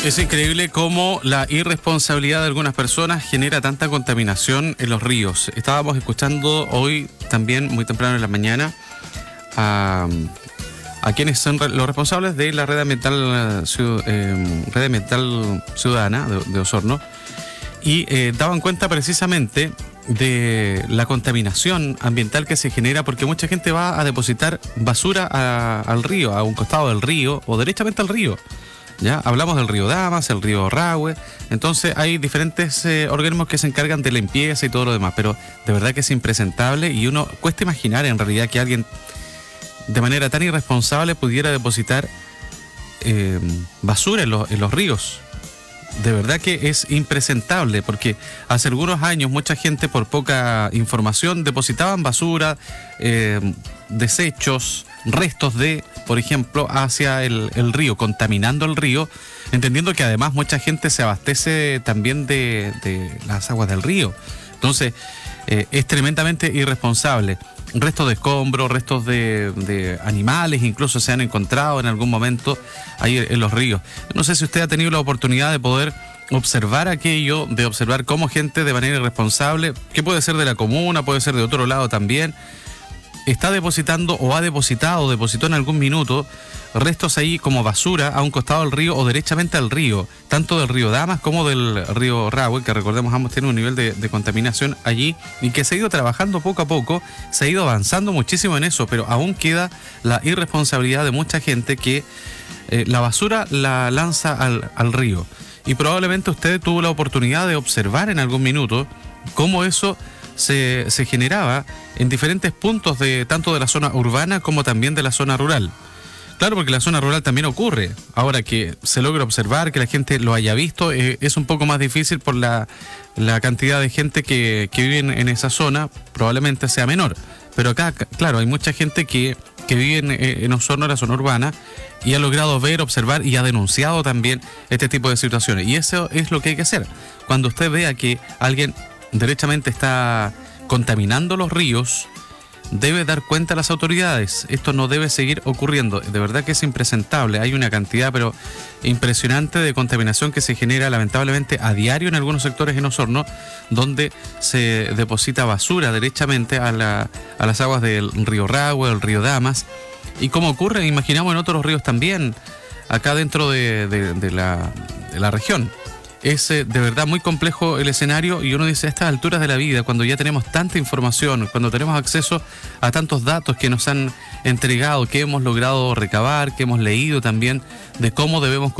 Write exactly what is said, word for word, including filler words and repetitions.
Es increíble cómo la irresponsabilidad de algunas personas genera tanta contaminación en los ríos. Estábamos escuchando hoy también, muy temprano en la mañana, a, a quienes son los responsables de la red ambiental, eh, red ambiental ciudadana de, de Osorno, y eh, daban cuenta precisamente de la contaminación ambiental que se genera porque mucha gente va a depositar basura a, al río, a un costado del río o derechamente al río. ¿Ya? Hablamos del río Damas, el río Rahue, entonces hay diferentes eh, organismos que se encargan de limpieza y todo lo demás, pero de verdad que es impresentable y uno cuesta imaginar en realidad que alguien de manera tan irresponsable pudiera depositar eh, basura en, lo, en los ríos. De verdad que es impresentable porque hace algunos años mucha gente por poca información depositaban basura, eh, desechos, restos de, por ejemplo, hacia el, el río, contaminando el río, entendiendo que además mucha gente se abastece también de, de las aguas del río. Entonces, eh, es tremendamente irresponsable. Restos de escombros, restos de, de animales, incluso se han encontrado en algún momento ahí en los ríos. No sé si usted ha tenido la oportunidad de poder observar aquello, de observar cómo gente de manera irresponsable, que puede ser de la comuna, puede ser de otro lado también, está depositando o ha depositado, o depositó en algún minuto restos ahí como basura a un costado del río o derechamente al río, tanto del río Damas como del río Rahue, que recordemos ambos tienen un nivel de, de contaminación allí y que se ha ido trabajando poco a poco, se ha ido avanzando muchísimo en eso, pero aún queda la irresponsabilidad de mucha gente que eh, la basura la lanza al, al río. Y probablemente usted tuvo la oportunidad de observar en algún minuto cómo eso se, se generaba en diferentes puntos de tanto de la zona urbana como también de la zona rural. Claro, porque la zona rural también ocurre. Ahora que se logra observar, que la gente lo haya visto, eh, es un poco más difícil por la, la cantidad de gente que, que vive en, en esa zona, probablemente sea menor. Pero acá, claro, hay mucha gente que, que vive en, en Osorno, la zona urbana, y ha logrado ver, observar y ha denunciado también este tipo de situaciones. Y eso es lo que hay que hacer. Cuando usted vea que alguien derechamente está contaminando los ríos, debe dar cuenta a las autoridades. Esto no debe seguir ocurriendo. De verdad que es impresentable. Hay una cantidad pero impresionante de contaminación que se genera lamentablemente a diario en algunos sectores en Osorno, donde se deposita basura derechamente a, la, a las aguas del río Rahue, el río Damas. Y como ocurre, imaginamos en otros ríos también, acá dentro de, de, de, la, de la región. Es eh, de verdad muy complejo el escenario y uno dice a estas alturas de la vida, cuando ya tenemos tanta información, cuando tenemos acceso a tantos datos que nos han entregado, que hemos logrado recabar, que hemos leído también de cómo debemos